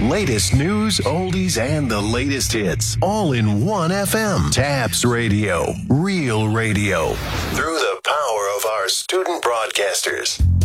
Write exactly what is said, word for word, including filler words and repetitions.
latest news, oldies, and the latest hits, all in one F M. Taps Radio, real radio, through the power of our student broadcasters.